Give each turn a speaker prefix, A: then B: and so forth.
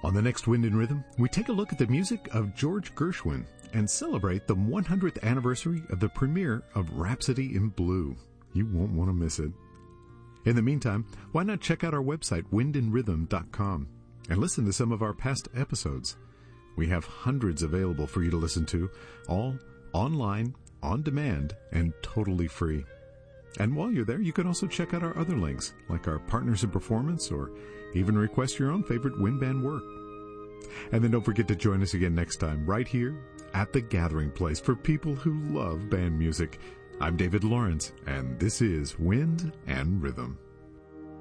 A: On the next Wind and Rhythm, we take a look at the music of George Gershwin and celebrate the 100th anniversary of the premiere of Rhapsody in Blue. You won't want to miss it. In the meantime, why not check out our website, windandrhythm.com, and listen to some of our past episodes. We have hundreds available for you to listen to, all online, on demand, and totally free. And while you're there, you can also check out our other links, like our Partners in Performance, or even request your own favorite wind band work. And then don't forget to join us again next time, right here at the gathering place for people who love band music. I'm David Lawrence, and this is Wind and Rhythm.